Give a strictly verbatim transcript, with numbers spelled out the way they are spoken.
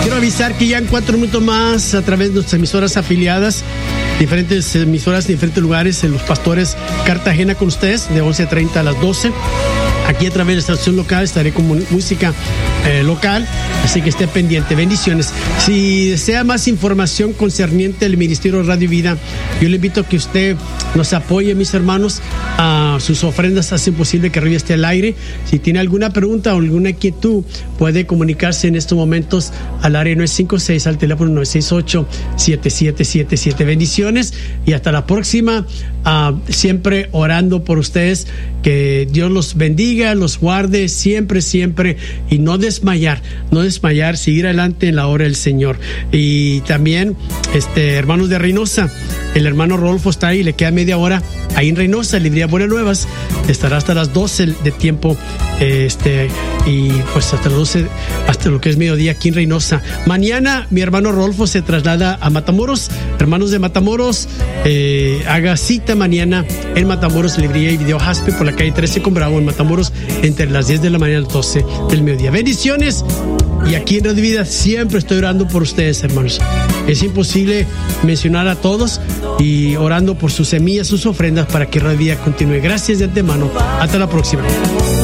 Quiero avisar que ya en cuatro minutos más, a través de nuestras emisoras afiliadas, diferentes emisoras de diferentes lugares, en Los Pastores Cartagena con ustedes, de once treinta a las doce. Aquí a través de la estación local estaré con música eh, local, así que esté pendiente. Bendiciones. Si desea más información concerniente al Ministerio Radio Vida, yo le invito a que usted nos apoye, mis hermanos. A sus ofrendas hacen posible que Radio esté al aire. Si tiene alguna pregunta o alguna inquietud, puede comunicarse en estos momentos al área nueve cinco seis, al teléfono nueve seis ocho, siete siete siete siete. Bendiciones y hasta la próxima. Uh, siempre orando por ustedes, que Dios los bendiga, los guarde siempre, siempre, y no desmayar, no desmayar, seguir adelante en la obra del Señor. Y también, este, hermanos de Reynosa, el hermano Rodolfo está ahí, le queda media hora ahí en Reynosa, librería Buenas Nuevas, estará hasta las doce de tiempo, este, y pues hasta las doce, hasta lo que es mediodía aquí en Reynosa. Mañana mi hermano Rodolfo se traslada a Matamoros. Hermanos de Matamoros, eh, haga cita mañana en Matamoros, librería y video Jaspe, por la calle trece con Bravo, en Matamoros, entre las diez de la mañana y las doce del mediodía. Bendiciones. Y aquí en Radio Vida siempre estoy orando por ustedes, hermanos. Es imposible mencionar a todos, y orando por sus semillas, sus ofrendas, para que Radio Vida continúe. Gracias de antemano. Hasta la próxima.